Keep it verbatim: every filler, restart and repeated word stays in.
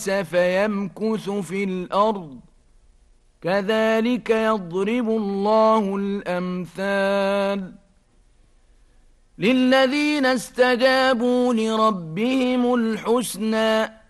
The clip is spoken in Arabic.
فيمكث في الأرض كذلك يضرب الله الأمثال للذين استجابوا لربهم الحسنى